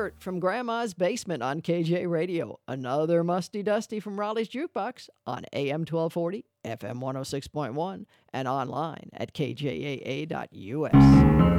Heart from Grandma's Basement on KJ Radio. Another Musty Dusty from Raleigh's Jukebox on AM 1240, FM 106.1, and online at kjaa.us.